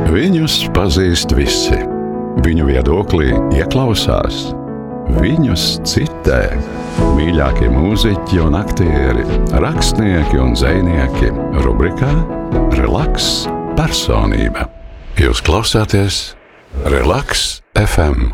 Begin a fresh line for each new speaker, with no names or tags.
Viņus pazīst visi. Viņu viedoklī ieklausās. Viņus citē. Mīļākie mūziķi un aktieri, rakstnieki un dzejnieki. Rubrikā Relaks personība. Jūs klausāties Relaks FM.